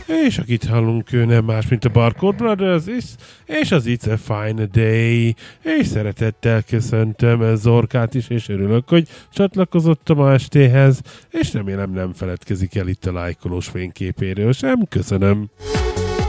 És akit hallunk, ő nem más, mint a Barcode Brothers, és az It's a Fine Day. És szeretettel köszöntöm Zorkát is, és örülök, hogy csatlakozott a ma estéhez, és remélem nem feledkezik el itt a lájkolós fényképéről sem. Köszönöm.